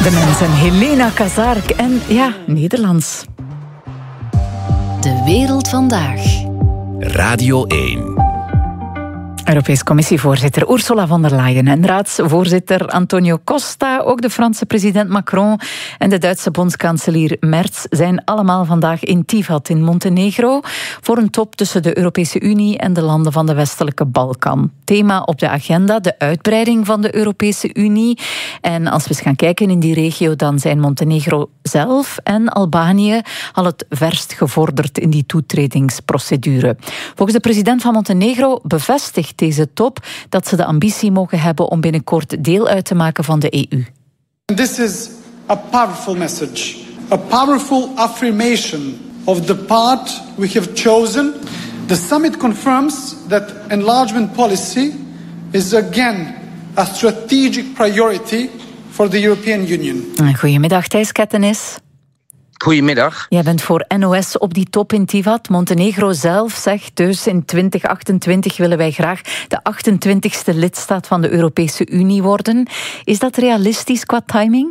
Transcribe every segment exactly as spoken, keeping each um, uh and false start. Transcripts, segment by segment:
De mensen Helena Kazark en ja, Nederlands. De wereld vandaag. Radio één. Europees Commissievoorzitter Ursula von der Leyen en raadsvoorzitter Antonio Costa, ook de Franse president Macron en de Duitse bondskanselier Merz zijn allemaal vandaag in Tivat in Montenegro voor een top tussen de Europese Unie en de landen van de westelijke Balkan. Thema op de agenda, de uitbreiding van de Europese Unie. En als we eens gaan kijken in die regio, dan zijn Montenegro zelf en Albanië al het verst gevorderd in die toetredingsprocedure. Volgens de president van Montenegro bevestigt deze top dat ze de ambitie mogen hebben om binnenkort deel uit te maken van de E U. This is a powerful message, a powerful affirmation of the path we have chosen. The summit confirms that enlargement policy is again a strategic priority for the European Union. Goedemiddag, Thijs Kettenis. Goedemiddag. Jij bent voor N O S op die top in Tivat. Montenegro zelf zegt dus in twintig achtentwintig willen wij graag de achtentwintigste lidstaat van de Europese Unie worden. Is dat realistisch qua timing?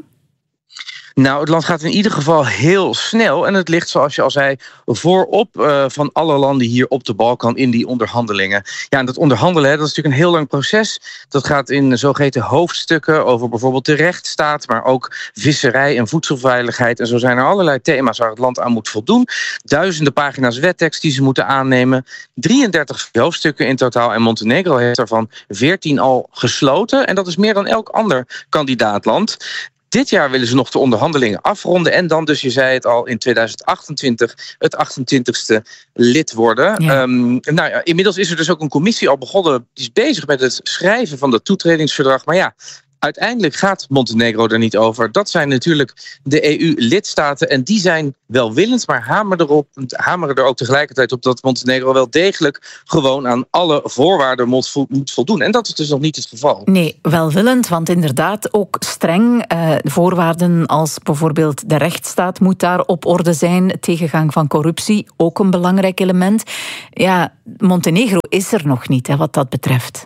Nou, het land gaat in ieder geval heel snel. En het ligt, zoals je al zei, voorop uh, van alle landen hier op de Balkan in die onderhandelingen. Ja, en dat onderhandelen, hè, dat is natuurlijk een heel lang proces. Dat gaat in zogeheten hoofdstukken over bijvoorbeeld de rechtsstaat, maar ook visserij en voedselveiligheid. En zo zijn er allerlei thema's waar het land aan moet voldoen. Duizenden pagina's wettekst die ze moeten aannemen. drieëndertig hoofdstukken in totaal. En Montenegro heeft daarvan veertien al gesloten. En dat is meer dan elk ander kandidaatland. Dit jaar willen ze nog de onderhandelingen afronden en dan dus, je zei het al, in tweeduizend achtentwintig het achtentwintigste lid worden. Ja. Um, nou ja, inmiddels is er dus ook een commissie al begonnen, die is bezig met het schrijven van dat toetredingsverdrag. Maar ja, uiteindelijk gaat Montenegro er niet over. Dat zijn natuurlijk de E U-lidstaten en die zijn welwillend, maar hameren, erop, hameren er ook tegelijkertijd op dat Montenegro wel degelijk gewoon aan alle voorwaarden moet voldoen. En dat is dus nog niet het geval. Nee, welwillend, want inderdaad ook streng. Uh, voorwaarden als bijvoorbeeld de rechtsstaat moet daar op orde zijn. Tegengang van corruptie, ook een belangrijk element. Ja, Montenegro is er nog niet, hè, wat dat betreft.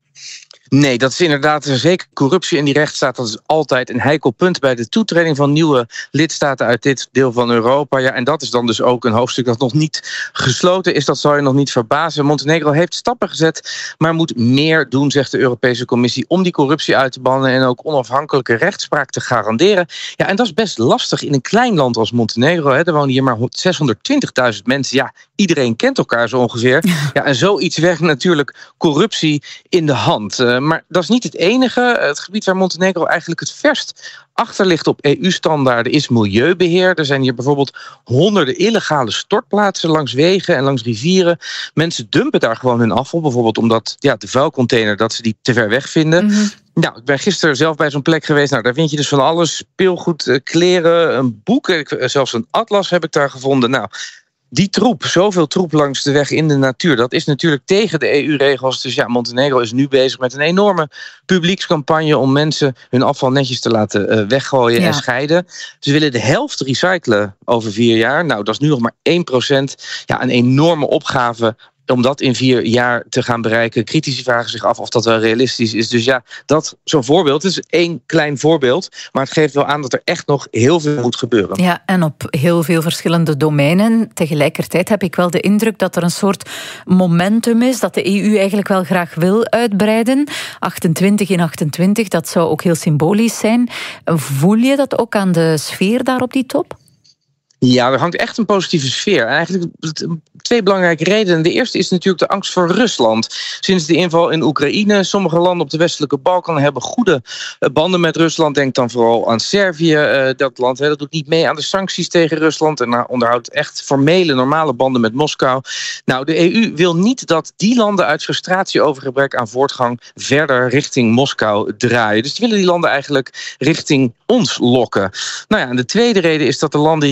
Nee, dat is inderdaad zeker corruptie in die rechtsstaat. Dat is altijd een heikel punt bij de toetreding van nieuwe lidstaten uit dit deel van Europa. Ja, en dat is dan dus ook een hoofdstuk dat nog niet gesloten is. Dat zal je nog niet verbazen. Montenegro heeft stappen gezet, maar moet meer doen, zegt de Europese Commissie, om die corruptie uit te bannen en ook onafhankelijke rechtspraak te garanderen. Ja, en dat is best lastig in een klein land als Montenegro. Hè. Er wonen hier maar zeshonderdtwintigduizend mensen. Ja, iedereen kent elkaar zo ongeveer. Ja, en zoiets werkt natuurlijk corruptie in de hand. Uh, Maar dat is niet het enige. Het gebied waar Montenegro eigenlijk het verst achter ligt op E U-standaarden is milieubeheer. Er zijn hier bijvoorbeeld honderden illegale stortplaatsen langs wegen en langs rivieren. Mensen dumpen daar gewoon hun afval, bijvoorbeeld omdat ja, de vuilcontainer, dat ze die te ver weg vinden. Mm-hmm. Nou, ik ben gisteren zelf bij zo'n plek geweest. Nou, daar vind je dus van alles. Speelgoed, kleren, een boek. Zelfs een atlas heb ik daar gevonden. Nou, die troep, zoveel troep langs de weg in de natuur, dat is natuurlijk tegen de E U-regels. Dus ja, Montenegro is nu bezig met een enorme publiekscampagne om mensen hun afval netjes te laten uh, weggooien ja. en scheiden. Ze willen de helft recyclen over vier jaar. Nou, dat is nu nog maar één procent. Ja, een enorme opgave om dat in vier jaar te gaan bereiken. Critici vragen zich af of dat wel realistisch is. Dus ja, dat zo'n voorbeeld. Het is één klein voorbeeld, maar het geeft wel aan dat er echt nog heel veel moet gebeuren. Ja, en op heel veel verschillende domeinen. Tegelijkertijd heb ik wel de indruk dat er een soort momentum is, dat de E U eigenlijk wel graag wil uitbreiden. achtentwintig in achtentwintig, dat zou ook heel symbolisch zijn. Voel je dat ook aan de sfeer daar op die top? Ja, er hangt echt een positieve sfeer. Eigenlijk twee belangrijke redenen. De eerste is natuurlijk de angst voor Rusland. Sinds de inval in Oekraïne, sommige landen op de westelijke Balkan hebben goede banden met Rusland. Denk dan vooral aan Servië. Dat land hè, dat doet niet mee aan de sancties tegen Rusland en onderhoudt echt formele, normale banden met Moskou. Nou, de E U wil niet dat die landen uit frustratie over gebrek aan voortgang verder richting Moskou draaien. Dus die willen die landen eigenlijk richting ons lokken. Nou ja, en de tweede reden is dat de landen hier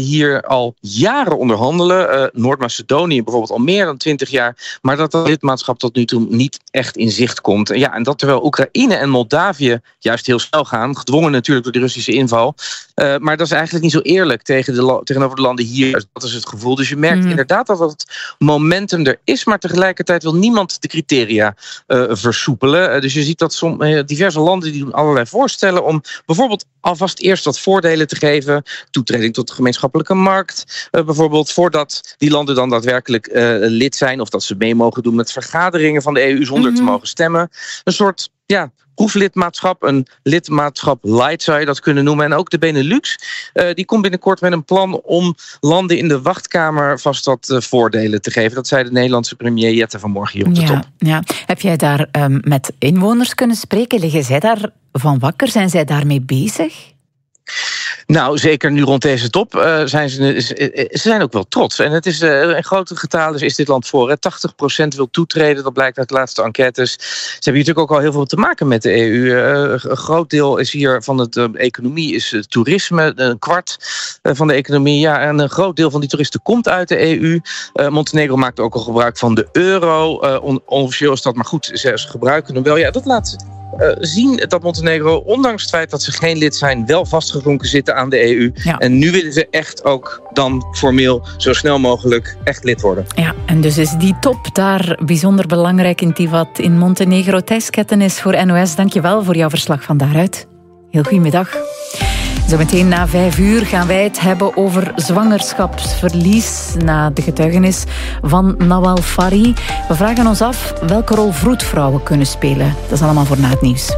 al jaren onderhandelen. Uh, Noord-Macedonië bijvoorbeeld al meer dan twintig jaar. Maar dat dat lidmaatschap tot nu toe niet echt in zicht komt. Ja, en dat terwijl Oekraïne en Moldavië juist heel snel gaan. Gedwongen natuurlijk door de Russische inval. Uh, maar dat is eigenlijk niet zo eerlijk tegen de, tegenover de landen hier. Dat is het gevoel. Dus je merkt mm. inderdaad dat het momentum er is. Maar tegelijkertijd wil niemand de criteria uh, versoepelen. Uh, dus je ziet dat som, uh, diverse landen die doen allerlei voorstellen om bijvoorbeeld alvast eerst wat voordelen te geven. Toetreding tot de gemeenschappelijke markt. Uh, bijvoorbeeld voordat die landen dan daadwerkelijk uh, lid zijn. Of dat ze mee mogen doen met vergaderingen van de E U zonder mm-hmm. te mogen stemmen. Een soort ja, proeflidmaatschap. Een lidmaatschap light zou je dat kunnen noemen. En ook de Benelux. Uh, die komt binnenkort met een plan om landen in de wachtkamer vast wat uh, voordelen te geven. Dat zei de Nederlandse premier Jette vanmorgen hier op de ja, top. Ja. Heb jij daar um, met inwoners kunnen spreken? Liggen zij daar van wakker? Zijn zij daarmee bezig? Nou, zeker nu rond deze top uh, zijn ze, ze zijn ook wel trots. En het is uh, in grote getalen is dit land voor. Hè. tachtig procent wil toetreden, dat blijkt uit de laatste enquêtes. Ze hebben natuurlijk ook al heel veel te maken met de E U. Uh, een groot deel is hier van de uh, economie is uh, toerisme. Een kwart uh, van de economie. Ja, en een groot deel van die toeristen komt uit de E U. Uh, Montenegro maakt ook al gebruik van de euro. Uh, on- onofficieel is dat, maar goed, ze, ze gebruiken hem wel. Ja, dat laat Uh, zien dat Montenegro, ondanks het feit dat ze geen lid zijn, wel vastgeklonken zitten aan de E U. Ja. En nu willen ze echt ook dan formeel zo snel mogelijk echt lid worden. Ja, en dus is die top daar bijzonder belangrijk in die wat in Montenegro. Thijs Kettenis voor N O S, dankjewel voor jouw verslag van daaruit. Heel goedemiddag. Zometeen na vijf uur gaan wij het hebben over zwangerschapsverlies na de getuigenis van Nawal Fari. We vragen ons af welke rol vroedvrouwen kunnen spelen. Dat is allemaal voor na het nieuws.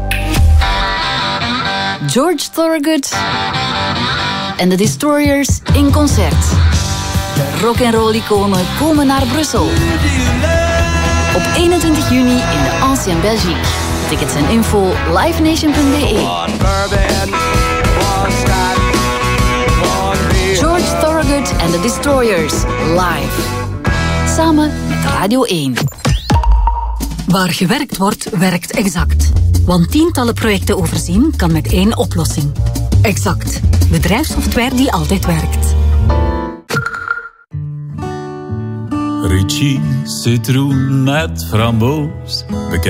George Thorogood en de Destroyers in concert. De rock'n'roll-iconen komen naar Brussel. Op eenentwintig juni in de Ancien Belgique. Tickets en info livenation punt b e. George Thorogood en de Destroyers live. Samen met Radio één. Waar gewerkt wordt, werkt Exact. Want tientallen projecten overzien kan met één oplossing. Exact. Bedrijfssoftware die altijd werkt. Ricci, citroen met framboos.